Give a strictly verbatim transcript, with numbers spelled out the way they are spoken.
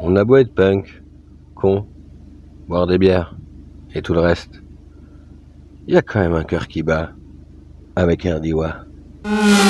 On a beau être punk, con, boire des bières et tout le reste, il y a quand même un cœur qui bat avec un diwa.